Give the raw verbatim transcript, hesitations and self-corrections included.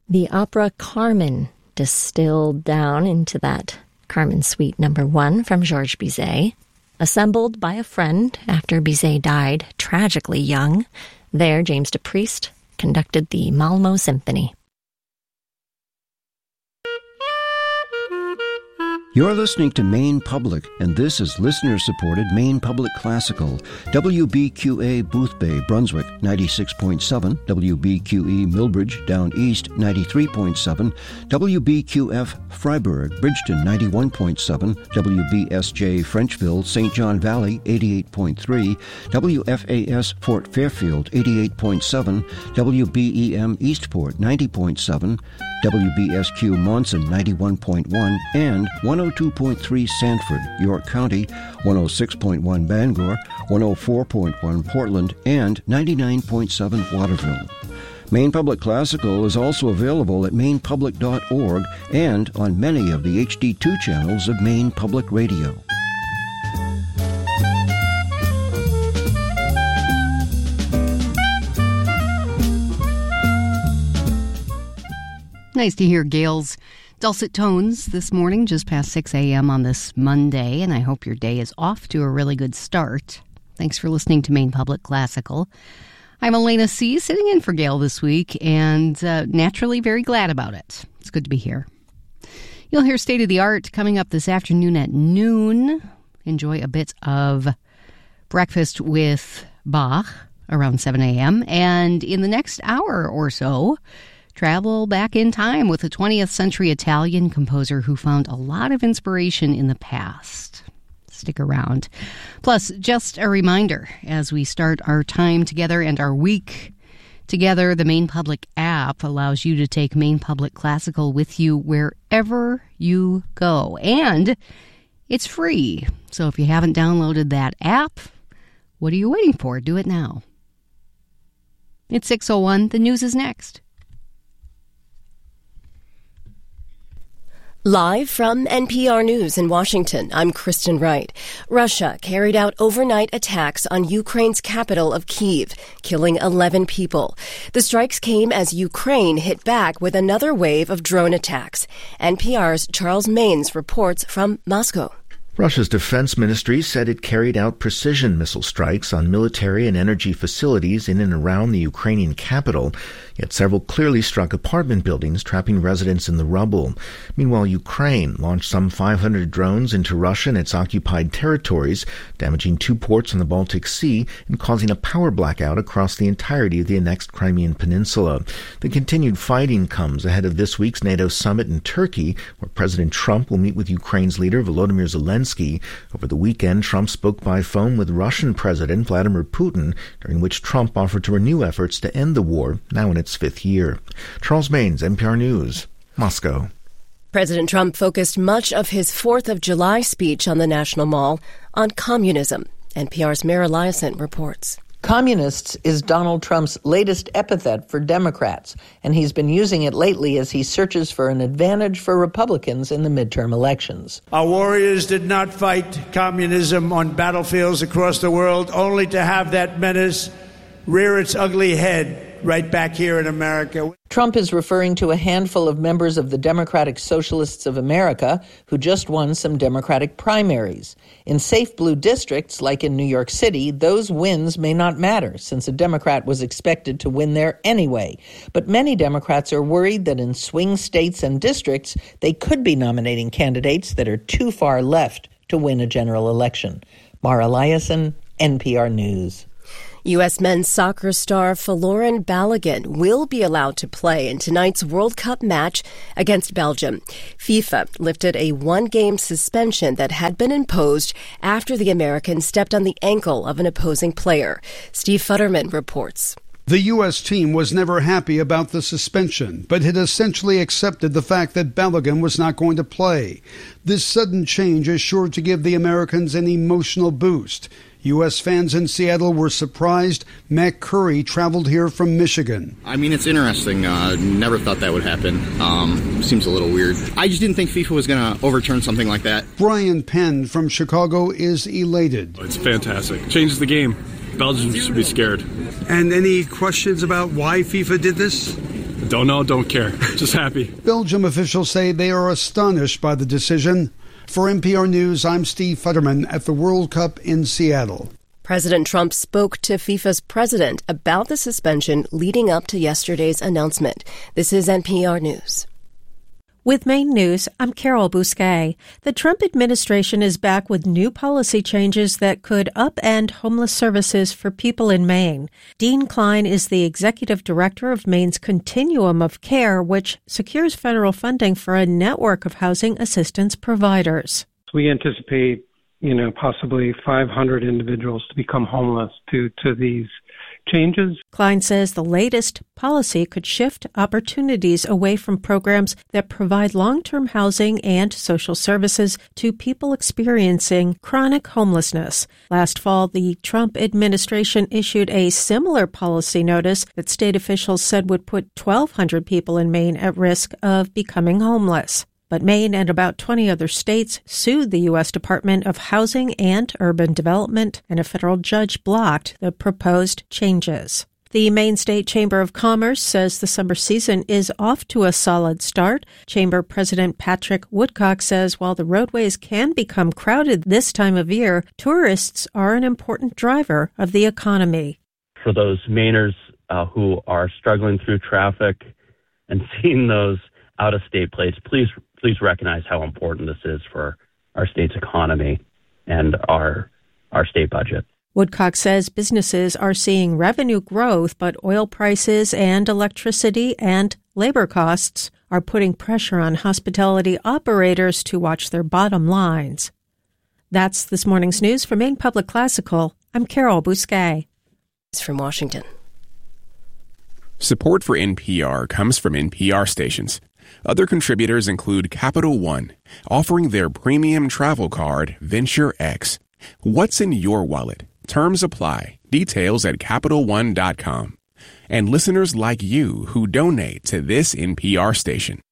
The opera Carmen, distilled down into that Carmen Suite number one from Georges Bizet, assembled by a friend after Bizet died tragically young. There, James DePriest conducted the Malmo Symphony. You're listening to Maine Public, and this is listener-supported Maine Public Classical. W B Q A Boothbay, Brunswick, ninety-six point seven. W B Q E Millbridge, Down East, ninety-three point seven. W B Q F Freiburg, Bridgeton, ninety-one point seven. W B S J Frenchville, Saint John Valley, eighty-eight point three. W F A S Fort Fairfield, eighty-eight point seven. W B E M Eastport, ninety point seven. W B S Q Monson, ninety-one point one, and one oh two point three Sanford, York County, one oh six point one Bangor, one oh four point one Portland, and ninety-nine point seven Waterville. Maine Public Classical is also available at maine public dot org and on many of the H D two channels of Maine Public Radio. Nice to hear Gail's dulcet tones this morning, just past six a.m. on this Monday, and I hope your day is off to a really good start. Thanks for listening to Maine Public Classical. I'm Elena C., sitting in for Gail this week, and uh, naturally very glad about it. It's good to be here. You'll hear State of the Art coming up this afternoon at noon. Enjoy a bit of breakfast with Bach around seven a.m., and in the next hour or so, travel back in time with a twentieth century Italian composer who found a lot of inspiration in the past. Stick around. Plus, just a reminder, as we start our time together and our week together, the Maine Public app allows you to take Maine Public Classical with you wherever you go. And it's free. So if you haven't downloaded that app, what are you waiting for? Do it now. It's six oh one. The news is next. Live from N P R News in Washington, I'm Kristen Wright. Russia carried out overnight attacks on Ukraine's capital of Kyiv, killing eleven people. The strikes came as Ukraine hit back with another wave of drone attacks. N P R's Charles Maines reports from Moscow. Russia's defense ministry said it carried out precision missile strikes on military and energy facilities in and around the Ukrainian capital, yet several clearly struck apartment buildings, trapping residents in the rubble. Meanwhile, Ukraine launched some five hundred drones into Russia and its occupied territories, damaging two ports on the Baltic Sea and causing a power blackout across the entirety of the annexed Crimean Peninsula. The continued fighting comes ahead of this week's NATO summit in Turkey, where President Trump will meet with Ukraine's leader Volodymyr Zelensky. Over the weekend, Trump spoke by phone with Russian President Vladimir Putin, during which Trump offered to renew efforts to end the war, now in its fifth year. Charles Maines, N P R News, Moscow. President Trump focused much of his fourth of July speech on the National Mall on communism. N P R's Mara Liasson reports. Communists is Donald Trump's latest epithet for Democrats, and he's been using it lately as he searches for an advantage for Republicans in the midterm elections. Our warriors did not fight communism on battlefields across the world, only to have that menace rear its ugly head right back here in America. Trump is referring to a handful of members of the Democratic Socialists of America who just won some Democratic primaries. In safe blue districts, like in New York City, those wins may not matter, since a Democrat was expected to win there anyway. But many Democrats are worried that in swing states and districts, they could be nominating candidates that are too far left to win a general election. Mara Liasson, N P R News. U S men's soccer star Folarin Balogun will be allowed to play in tonight's World Cup match against Belgium. FIFA lifted a one-game suspension that had been imposed after the American stepped on the ankle of an opposing player. Steve Futterman reports. The U S team was never happy about the suspension, but had essentially accepted the fact that Balogun was not going to play. This sudden change is sure to give the Americans an emotional boost. U S fans in Seattle were surprised. Matt Curry traveled here from Michigan. I mean, it's interesting. Uh, never thought that would happen. Um, seems a little weird. I just didn't think FIFA was going to overturn something like that. Brian Penn from Chicago is elated. It's fantastic. Changes the game. Belgium should be scared. And any questions about why FIFA did this? Don't know, don't care. Just happy. Belgium officials say they are astonished by the decision. For N P R News, I'm Steve Futterman at the World Cup in Seattle. President Trump spoke to FIFA's president about the suspension leading up to yesterday's announcement. This is N P R News. With Maine News, I'm Carol Bousquet. The Trump administration is back with new policy changes that could upend homeless services for people in Maine. Dean Klein is the executive director of Maine's Continuum of Care, which secures federal funding for a network of housing assistance providers. We anticipate, you know, possibly five hundred individuals to become homeless due to these changes. Klein says the latest policy could shift opportunities away from programs that provide long-term housing and social services to people experiencing chronic homelessness. Last fall, the Trump administration issued a similar policy notice that state officials said would put twelve hundred people in Maine at risk of becoming homeless. But Maine and about twenty other states sued the U S Department of Housing and Urban Development, and a federal judge blocked the proposed changes. The Maine State Chamber of Commerce says the summer season is off to a solid start. Chamber President Patrick Woodcock says while the roadways can become crowded this time of year, tourists are an important driver of the economy. For those Mainers uh, who are struggling through traffic and seeing those out-of-state plates, please please recognize how important this is for our state's economy and our our state budget. Woodcock says businesses are seeing revenue growth, but oil prices and electricity and labor costs are putting pressure on hospitality operators to watch their bottom lines. That's this morning's news from Maine Public Classical. I'm Carol Bousquet. From Washington. Support for N P R comes from N P R stations. Other contributors include Capital One, offering their premium travel card, Venture X. What's in your wallet? Terms apply. Details at Capital One dot com. And listeners like you who donate to this N P R station.